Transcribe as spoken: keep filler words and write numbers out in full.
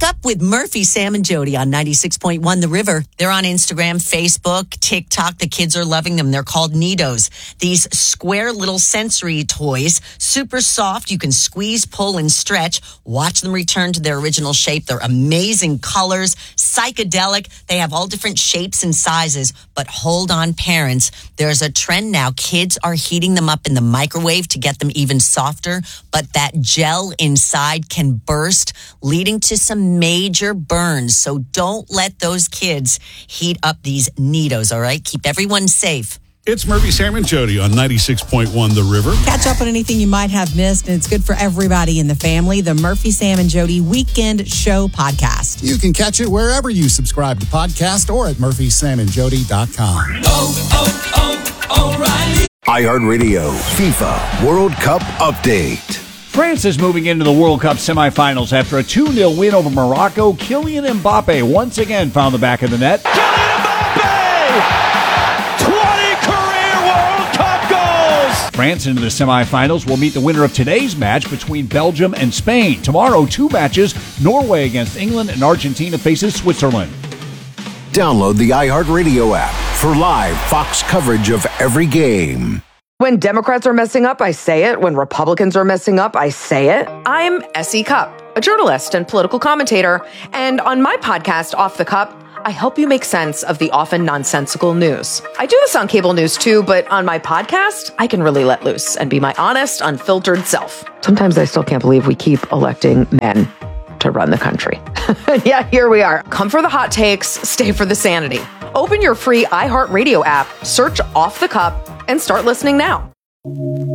Wake up with Murphy, Sam, and Jody on ninety-six point one The River. They're on Instagram, Facebook, TikTok. The kids are loving them. They're called Neatos. These square little sensory toys, super soft. You can squeeze, pull, and stretch. Watch them return to their original shape. They're amazing colors, psychedelic. They have all different shapes and sizes. But hold on, parents. There's a trend now. Kids are heating them up in the microwave to get them even softer. But that gel inside can burst, leading to some major burns. So don't let those kids heat up these Neatos, all right? Keep everyone safe. It's Murphy, Sam, and Jody on ninety-six point one The River. Catch up on anything you might have missed, and it's good for everybody in the family. The Murphy, Sam, and Jody Weekend Show podcast. You can catch it wherever you subscribe to podcast or at murphy sam and jody dot com. Oh, oh, oh, O'Reilly. iHeartRadio FIFA World Cup update. France is moving into the World Cup semifinals after a two nil win over Morocco. Kylian Mbappe once again found the back of the net. Kylian Mbappe! twenty career World Cup goals! France into the semifinals will meet the winner of today's match between Belgium and Spain. Tomorrow, two matches. Norway against England and Argentina faces Switzerland. Download the iHeartRadio app for live Fox coverage of every game. When Democrats are messing up, I say it. When Republicans are messing up, I say it. I'm Essie Cupp, a journalist and political commentator. And on my podcast, Off the Cup, I help you make sense of the often nonsensical news. I do this on cable news too, but on my podcast, I can really let loose and be my honest, unfiltered self. Sometimes I still can't believe we keep electing men to run the country. Yeah, here we are. Come for the hot takes, stay for the sanity. Open your free iHeartRadio app, search Off the Cup, and start listening now.